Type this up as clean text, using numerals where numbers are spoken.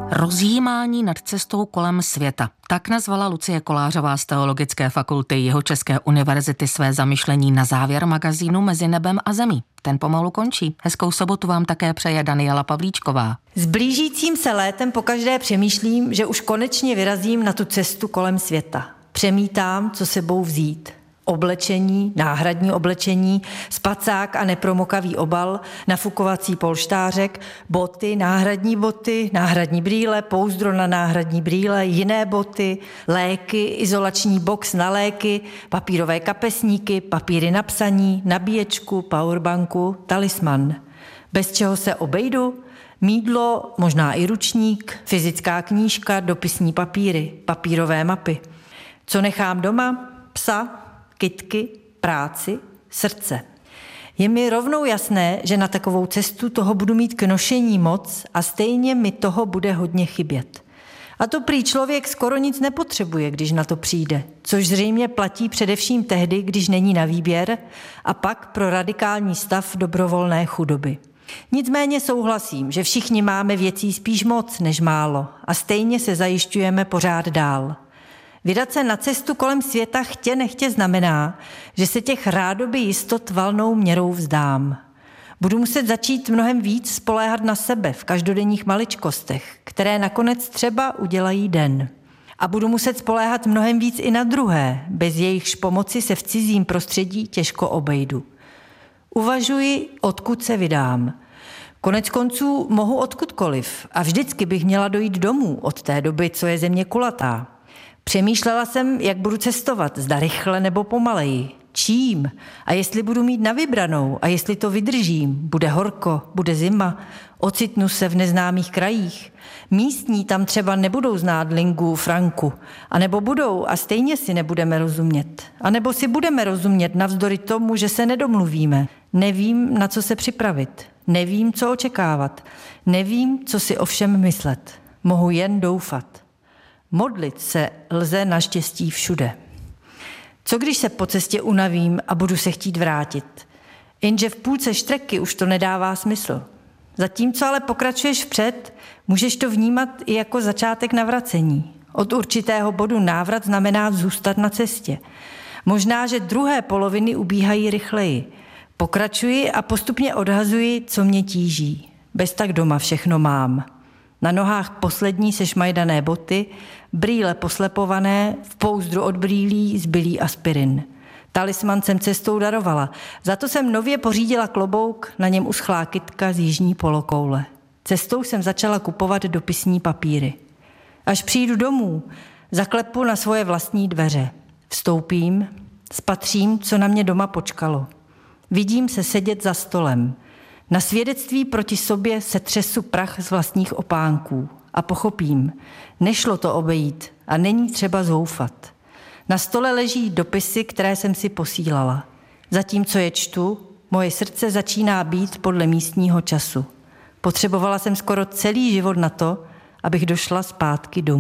Rozjímání nad cestou kolem světa. Tak nazvala Lucie Kolářová z Teologické fakulty Jihočeské univerzity své zamyšlení na závěr magazínu Mezi nebem a zemí. Ten pomalu končí. Hezkou sobotu vám také přeje Daniela Pavlíčková. S blížícím se létem pokaždé přemýšlím, že už konečně vyrazím na tu cestu kolem světa. Přemítám, co sebou vzít. Oblečení, náhradní oblečení, spacák a nepromokavý obal, nafukovací polštářek, boty, náhradní brýle, pouzdro na náhradní brýle, jiné boty, léky, izolační box na léky, papírové kapesníky, papíry na psaní, nabíječku, powerbanku, talisman. Bez čeho se obejdu? Mýdlo, možná i ručník, fyzická knížka, dopisní papíry, papírové mapy. Co nechám doma? Psa, kytky, práci, srdce. Je mi rovnou jasné, že na takovou cestu toho budu mít k nošení moc a stejně mi toho bude hodně chybět. A to prý člověk skoro nic nepotřebuje, když na to přijde, což zřejmě platí především tehdy, když není na výběr, a pak pro radikální stav dobrovolné chudoby. Nicméně souhlasím, že všichni máme věcí spíš moc než málo a stejně se zajišťujeme pořád dál. Vydat se na cestu kolem světa chtě nechtě znamená, že se těch rádoby jistot valnou měrou vzdám. Budu muset začít mnohem víc spoléhat na sebe v každodenních maličkostech, které nakonec třeba udělají den. A budu muset spoléhat mnohem víc i na druhé, bez jejichž pomoci se v cizím prostředí těžko obejdu. Uvažuji, odkud se vydám. Konec konců mohu odkudkoliv a vždycky bych měla dojít domů od té doby, co je země kulatá. Přemýšlela jsem, jak budu cestovat, zda rychle nebo pomaleji, čím a jestli budu mít na vybranou a jestli to vydržím, bude horko, bude zima, ocitnu se v neznámých krajích. Místní tam třeba nebudou znát lingu, franku, anebo budou a stejně si nebudeme rozumět. A nebo si budeme rozumět navzdory tomu, že se nedomluvíme. Nevím, na co se připravit, nevím, co očekávat, nevím, co si o všem myslet. Mohu jen doufat. Modlit se lze naštěstí všude. Co když se po cestě unavím a budu se chtít vrátit? Jenže v půlce štreky už to nedává smysl. Zatímco ale pokračuješ vpřed, můžeš to vnímat i jako začátek navracení. Od určitého bodu návrat znamená zůstat na cestě. Možná, že druhé poloviny ubíhají rychleji. Pokračuji a postupně odhazuji, co mě tíží. Bez tak doma všechno mám. Na nohách poslední sešmajdané boty, brýle poslepované, v pouzdru od brýlí zbylý aspirin. Talisman jsem cestou darovala, za to jsem nově pořídila klobouk, na něm uschlá kytka z jižní polokoule. Cestou jsem začala kupovat dopisní papíry. Až přijdu domů, zaklepu na svoje vlastní dveře. Vstoupím, spatřím, co na mě doma počkalo. Vidím se sedět za stolem. Na svědectví proti sobě se třesu prach z vlastních opánků a pochopím, nešlo to obejít a není třeba zoufat. Na stole leží dopisy, které jsem si posílala. Zatímco je čtu, moje srdce začíná být podle místního času. Potřebovala jsem skoro celý život na to, abych došla zpátky domů.